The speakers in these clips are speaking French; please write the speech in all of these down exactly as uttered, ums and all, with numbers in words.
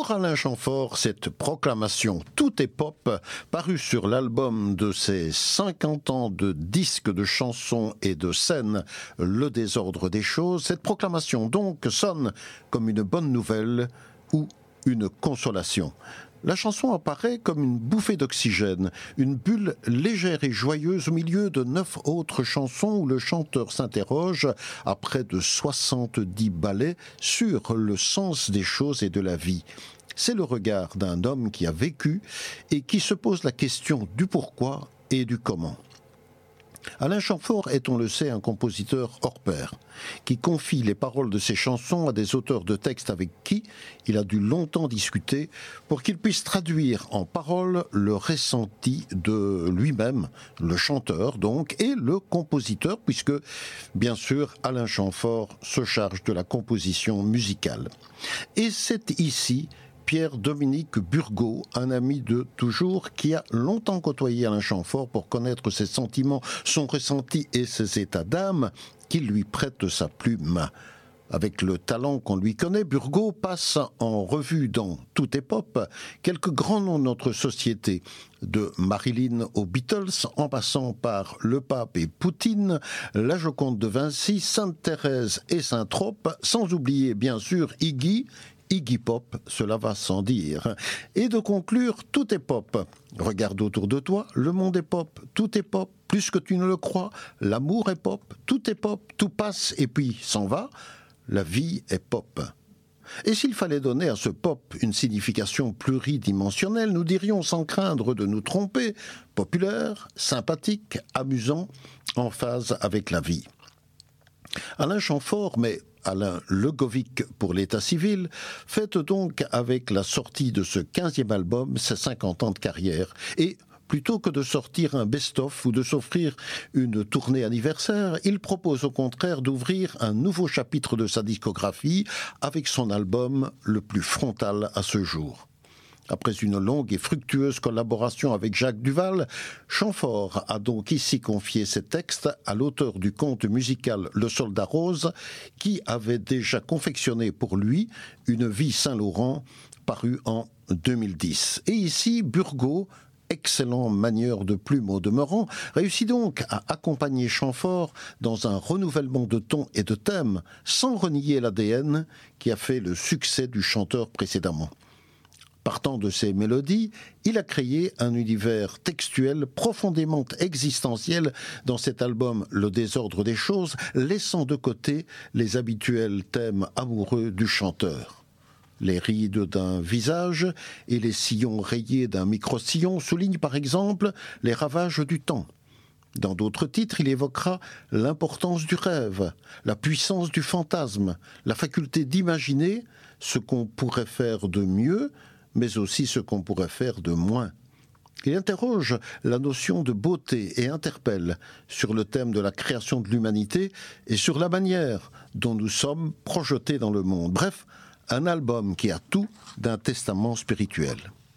Pour Alain Chamfort, cette proclamation « Tout est pop » parue sur l'album de ses cinquante ans de disques de chansons et de scènes, Le désordre des choses, cette proclamation donc sonne comme une bonne nouvelle ou une consolation. La chanson apparaît comme une bouffée d'oxygène, une bulle légère et joyeuse au milieu de neuf autres chansons où le chanteur s'interroge, à près de soixante-dix ballets, sur le sens des choses et de la vie. C'est le regard d'un homme qui a vécu et qui se pose la question du pourquoi et du comment. Alain Chamfort est, on le sait, un compositeur hors pair, qui confie les paroles de ses chansons à des auteurs de textes avec qui il a dû longtemps discuter pour qu'ils puissent traduire en paroles le ressenti de lui-même, le chanteur donc, et le compositeur, puisque, bien sûr, Alain Chamfort se charge de la composition musicale. Et c'est ici Pierre-Dominique Burgot, un ami de toujours, qui a longtemps côtoyé Alain Chamfort pour connaître ses sentiments, son ressenti et ses états d'âme, qui lui prête sa plume. Avec le talent qu'on lui connaît, Burgot passe en revue dans Tout est pop quelques grands noms de notre société, de Marilyn aux Beatles, en passant par le pape et Poutine, la Joconde de Vinci, Sainte-Thérèse et Saint-Trope, sans oublier bien sûr Iggy, Iggy Pop, cela va sans dire. Et de conclure, tout est pop. Regarde autour de toi, le monde est pop, tout est pop, plus que tu ne le crois, l'amour est pop, tout est pop, tout passe et puis s'en va, la vie est pop. Et s'il fallait donner à ce pop une signification pluridimensionnelle, nous dirions sans craindre de nous tromper, populaire, sympathique, amusant, en phase avec la vie. Alain Chamfort, mais Alain Legovic pour l'état civil, fête donc avec la sortie de ce quinzième album ses cinquante ans de carrière. Et plutôt que de sortir un best-of ou de s'offrir une tournée anniversaire, il propose au contraire d'ouvrir un nouveau chapitre de sa discographie avec son album le plus frontal à ce jour. Après une longue et fructueuse collaboration avec Jacques Duvall, Chamfort a donc ici confié ses textes à l'auteur du conte musical Le Soldat Rose, qui avait déjà confectionné pour lui Une vie Saint-Laurent, paru en deux mille dix. Et ici, Burgot, excellent manieur de plume au demeurant, réussit donc à accompagner Chamfort dans un renouvellement de ton et de thème, sans renier l'A D N qui a fait le succès du chanteur précédemment. Partant de ces mélodies, il a créé un univers textuel profondément existentiel dans cet album Le désordre des choses, laissant de côté les habituels thèmes amoureux du chanteur. Les rides d'un visage et les sillons rayés d'un micro-sillon soulignent par exemple les ravages du temps. Dans d'autres titres, il évoquera l'importance du rêve, la puissance du fantasme, la faculté d'imaginer ce qu'on pourrait faire de mieux, mais aussi ce qu'on pourrait faire de moins. Il interroge la notion de beauté et interpelle sur le thème de la création de l'humanité et sur la manière dont nous sommes projetés dans le monde. Bref, un album qui a tout d'un testament spirituel.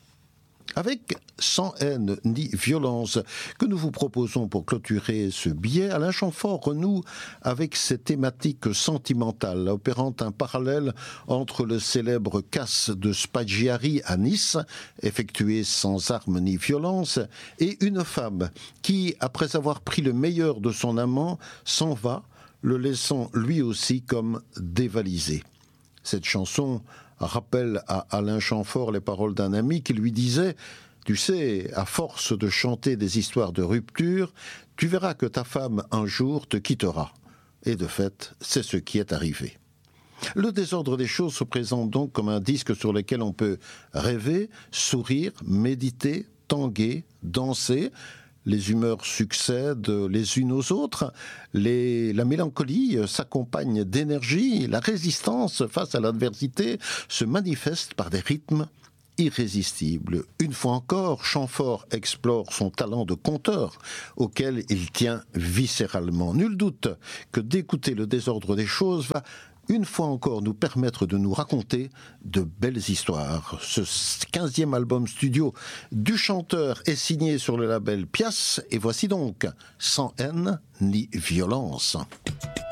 Avec Sans haine ni violence, que nous vous proposons pour clôturer ce billet, Alain Chamfort renoue avec ses thématiques sentimentales, opérant un parallèle entre le célèbre casse de Spaggiari à Nice, effectué sans armes ni violence, et une femme qui, après avoir pris le meilleur de son amant, s'en va, le laissant lui aussi comme dévalisé. Cette chanson rappelle à Alain Chamfort les paroles d'un ami qui lui disait « Tu sais, à force de chanter des histoires de rupture, tu verras que ta femme un jour te quittera. » Et de fait, c'est ce qui est arrivé. Le désordre des choses se présente donc comme un disque sur lequel on peut rêver, sourire, méditer, tanguer, danser. Les humeurs succèdent les unes aux autres, les, la mélancolie s'accompagne d'énergie, la résistance face à l'adversité se manifeste par des rythmes irrésistibles. Une fois encore, Chamfort explore son talent de conteur, auquel il tient viscéralement. Nul doute que d'écouter le désordre des choses va une fois encore nous permettre de nous raconter de belles histoires. Ce quinzième album studio du chanteur est signé sur le label Pias, et voici donc Sans haine ni violence.